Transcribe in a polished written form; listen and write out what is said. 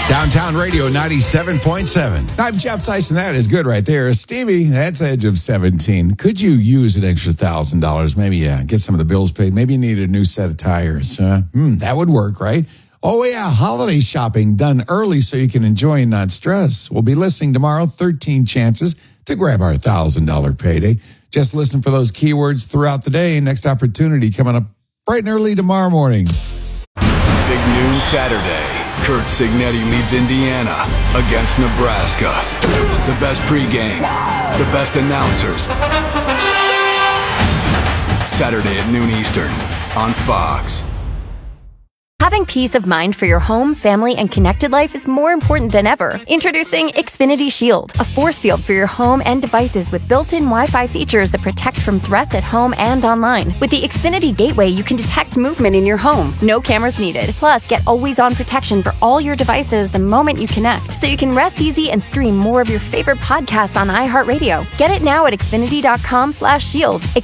Downtown Radio 97.7. I'm Jeff Tyson. That is good right there. Stevie, that's Edge of 17. Could you use an extra $1,000? Maybe get some of the bills paid. Maybe you need a new set of tires. That would work, right? Oh, yeah, holiday shopping done early so you can enjoy and not stress. We'll be listening tomorrow, 13 chances to grab our $1,000 payday. Just listen for those keywords throughout the day. Next opportunity coming up bright and early tomorrow morning. Big noon Saturday. Kurt Signetti leads Indiana against Nebraska. The best pregame, the best announcers. Saturday at noon Eastern on Fox. Having peace of mind for your home, family, and connected life is more important than ever. Introducing Xfinity Shield, a force field for your home and devices with built-in Wi-Fi features that protect from threats at home and online. With the Xfinity Gateway, you can detect movement in your home. No cameras needed. Plus, get always-on protection for all your devices the moment you connect, so you can rest easy and stream more of your favorite podcasts on iHeartRadio. Get it now at Xfinity.com/shield.